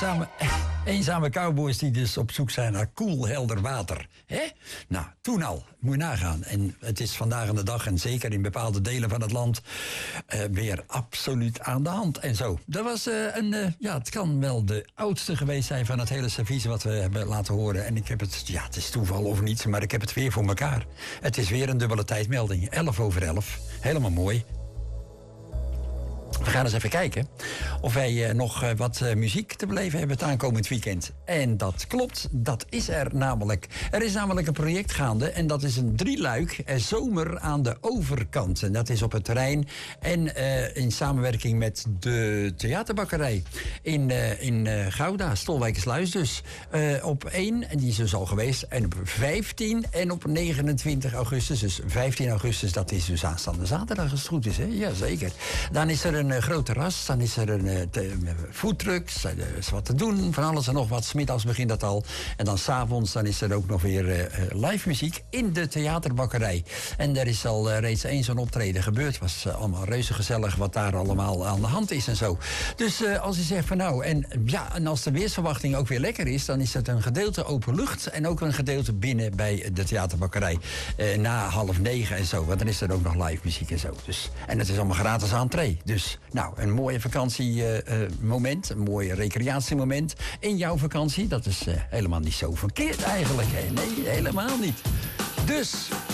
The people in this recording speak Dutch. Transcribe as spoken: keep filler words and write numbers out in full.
eenzame, eenzame cowboys die dus op zoek zijn naar koel, helder water. Hè? Nou, toen al, moet je nagaan. En het is vandaag aan de dag, en zeker in bepaalde delen van het land, uh, weer absoluut aan de hand en zo. Dat was uh, een, uh, ja, het kan wel de oudste geweest zijn van het hele servies wat we hebben laten horen. En ik heb het, ja, het is toeval of niets, maar ik heb het weer voor elkaar. Het is weer een dubbele tijdmelding, elf over elf. Helemaal mooi. We gaan eens even kijken of wij uh, nog uh, wat uh, muziek te beleven hebben het aankomend weekend. En dat klopt, dat is er namelijk. Er is namelijk een project gaande en dat is een drieluik uh, zomer aan de overkant. En dat is op het terrein en uh, in samenwerking met de theaterbakkerij in, uh, in uh, Gouda, Stolwijkersluis dus. Uh, op één, en die is dus al geweest, en op vijftien en op negenentwintig augustus. Dus vijftien augustus, dat is dus aanstaande zaterdag als het goed is, hè? Jazeker. Dan is er een uh, groot terras, dan is er een uh, te, uh, foodtrucks, er is wat te doen, van alles en nog wat. 's Middags begint dat al. En dan 's avonds dan is er ook nog weer uh, live muziek in de theaterbakkerij. En er is al uh, reeds één zo'n optreden gebeurd. Het was uh, allemaal reuze gezellig wat daar allemaal aan de hand is en zo. Dus uh, als je zegt van nou, en ja, en als de weersverwachting ook weer lekker is, dan is het een gedeelte open lucht en ook een gedeelte binnen bij de theaterbakkerij. Uh, na half negen en zo, want dan is er ook nog live muziek en zo. Dus, en het is allemaal gratis entree. Dus nou, een mooie vakantiemoment, uh, uh, een mooi recreatiemoment in jouw vakantie. Dat is uh, helemaal niet zo verkeerd eigenlijk. Hè? Nee, helemaal niet. Dus